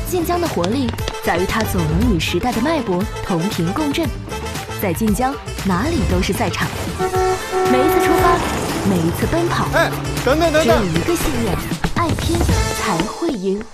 晋江的活力在于它总能与时代的脉搏同频共振。在晋江，哪里都是赛场。每一次出发，每一次奔跑， 哎，等等， 只有一个信念：爱拼才会赢。